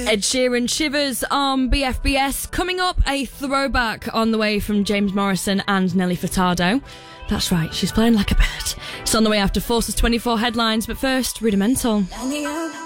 Ed Sheeran, Shivers on BFBS. Coming up, a throwback on the way from James Morrison and Nelly Furtado. That's right, she's playing like a bird. It's on the way after Forces 24 headlines, but first, Rudimental.